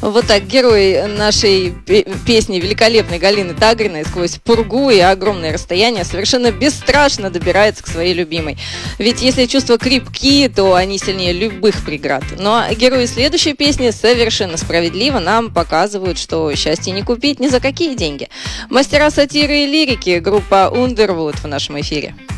Вот так герой нашей песни великолепной Галины Тагриной сквозь пургу и огромное расстояние совершенно бесстрашно добирается к своей любимой. Ведь если чувства крепки, то они сильнее любых преград. Но герои следующей песни совершенно справедливо нам показывают, что счастье не купить ни за какие деньги. Мастера сатиры и лирики, группа Underwood в нашем эфире.